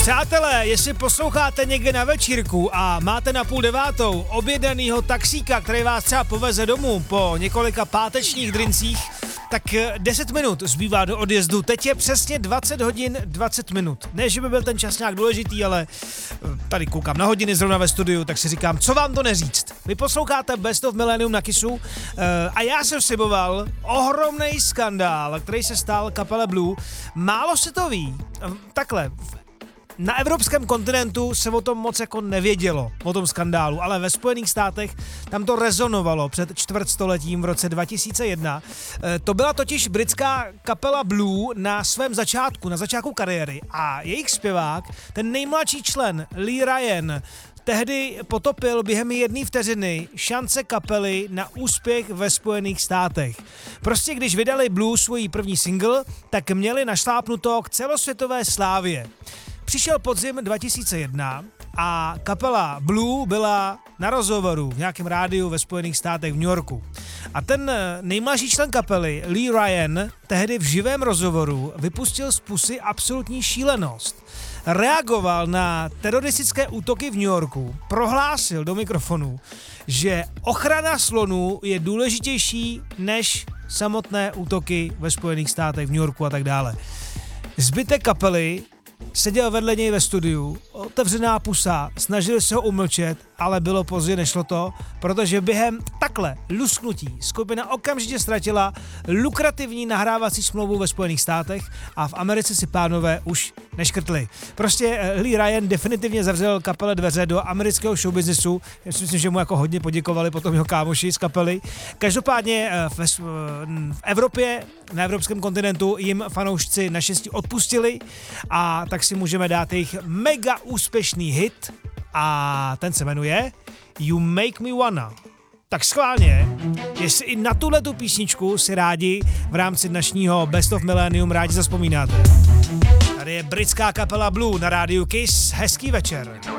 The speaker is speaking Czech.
Přátelé, jestli posloucháte někde na večírku a máte na 8:30 objednanýho taxíka, který vás třeba poveze domů po několika pátečních drincích, tak 10 minut zbývá do odjezdu. Teď je přesně 20 hodin 20 minut. Ne, že by byl ten čas nějak důležitý, ale tady koukám na hodiny zrovna ve studiu, tak si říkám, co vám to neříct. Vy posloucháte Best of Millennium na Kissu a já jsem sliboval ohromnej skandál, který se stal kapele Blue. Málo se to ví. Takhle, na evropském kontinentu se o tom moc jako nevědělo, o tom skandálu, ale ve Spojených státech tam to rezonovalo před čtvrtstoletím v roce 2001. To byla totiž britská kapela Blue na svém začátku, na začátku kariéry a jejich zpěvák, ten nejmladší člen Lee Ryan, tehdy potopil během 1 vteřiny šance kapely na úspěch ve Spojených státech. Prostě když vydali Blue svůj první single, tak měli našlápnuto k celosvětové slávě. Přišel podzim 2001 a kapela Blue byla na rozhovoru v nějakém rádiu ve Spojených státech v New Yorku. A ten nejmladší člen kapely, Lee Ryan, tehdy v živém rozhovoru vypustil z pusy absolutní šílenost. Reagoval na teroristické útoky v New Yorku, prohlásil do mikrofonu, že ochrana slonů je důležitější než samotné útoky ve Spojených státech, v New Yorku a tak dále. Zbytek kapely seděl vedle něj ve studiu, otevřená pusa, snažili se ho umlčet, ale bylo pozdě, nešlo to, protože během takhle lusknutí skupina okamžitě ztratila lukrativní nahrávací smlouvu ve Spojených státech a v Americe si pánové už neškrtli. Prostě Lee Ryan definitivně zavřel kapele dveře do amerického showbiznesu. Já si myslím, že mu jako hodně poděkovali potom jeho kámoši z kapely. Každopádně v Evropě, na evropském kontinentu jim fanoušci naštěstí odpustili a tak si můžeme dát jejich mega úspěšný hit a ten se jmenuje You Make Me Wanna. Tak schválně, jestli i na tuhletu písničku si rádi v rámci dnešního Best of Millennium rádi zazpomínáte. Tady je britská kapela Blue na rádiu Kiss. Hezký večer.